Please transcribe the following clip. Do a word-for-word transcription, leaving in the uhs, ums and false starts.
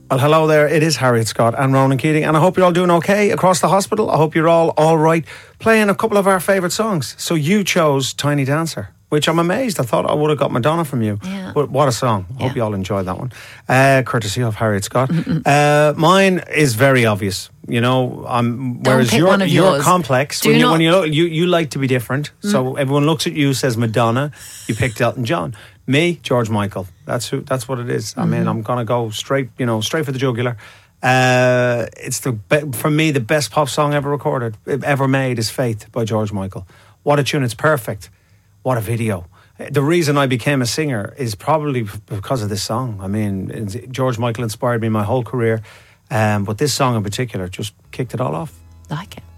Well, hello there. It is Harriet Scott and Ronan Keating, and I hope you're all doing okay across the hospital. I hope you're all all right. Playing a couple of our favourite songs. So you chose Tiny Dancer, which I'm amazed. I thought I would have got Madonna from you. Yeah. But what a song. Yeah. Hope you all enjoyed that one. Uh, courtesy of Harriet Scott. Uh, mine is very obvious. You know, I'm, whereas pick you're, one of you're yours. complex. Do When you, not- when you, look, you you like to be different. So everyone looks at you, says Madonna. You picked Elton John. Me, George Michael. That's who. That's what it is. I mean, I'm gonna go straight. You know, straight for the jugular. Uh, it's the be- for me the best pop song ever recorded, ever made is Faith by George Michael. What a tune! It's perfect. What a video. The reason I became a singer is probably because of this song. I mean, George Michael inspired me my whole career, um, but this song in particular just kicked it all off. Like it.